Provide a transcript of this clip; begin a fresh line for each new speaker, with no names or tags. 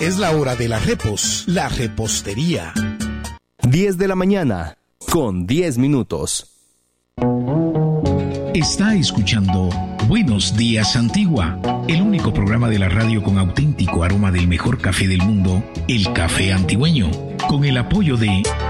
Es la hora de la repos, la repostería.
10 de la mañana, con 10 minutos.
Está escuchando Buenos Días Antigua, el único programa de la radio con auténtico aroma del mejor café del mundo, el café antigüeño, con el apoyo de